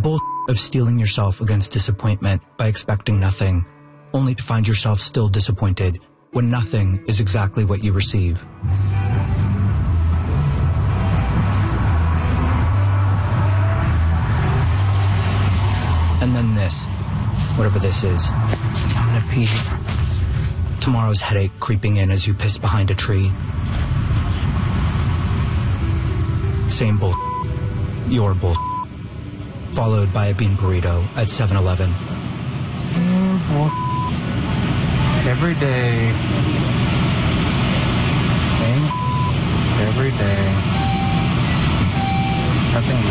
bull of steeling yourself against disappointment by expecting nothing, only to find yourself still disappointed when nothing is exactly what you receive. And then this, whatever this is. I'm gonna pee. Tomorrow's headache creeping in as you piss behind a tree. Same bull. Your bull. Followed by a bean burrito at 7-Eleven. Same bull. Every day. Same every day. Nothing